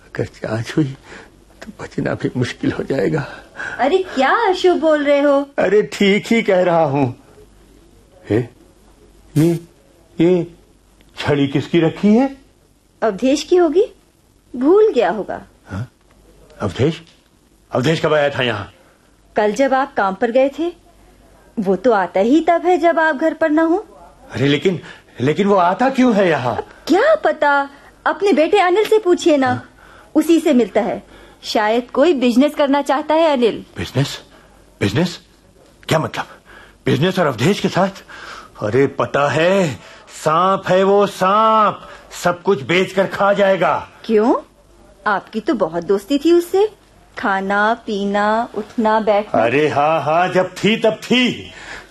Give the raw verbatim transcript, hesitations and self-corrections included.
अगर जांच हुई तो बचना भी मुश्किल हो जाएगा। अरे क्या अशुभ बोल रहे हो? अरे ठीक ही कह रहा हूँ। ये ये छड़ी किसकी रखी है? अवधेश की होगी, भूल गया होगा। हाँ? अवधेश? अवधेश कब आया था यहाँ? कल जब आप काम पर गए थे। वो तो आता ही तब है जब आप घर पर ना हो। अरे लेकिन लेकिन वो आता क्यों है यहाँ? क्या पता, अपने बेटे अनिल से पूछिए ना। हाँ? उसी से मिलता है। शायद कोई बिजनेस करना चाहता है अनिल। बिजनेस? बिजनेस? क्या मतलब? बिजनेस और अवधेश के साथ? अरे पता है, सांप है वो, सांप सब कुछ बेच कर खा जाएगा। क्यों? आपकी तो बहुत दोस्ती थी उससे, खाना पीना उठना बैठना। अरे हाँ हाँ, जब थी तब थी।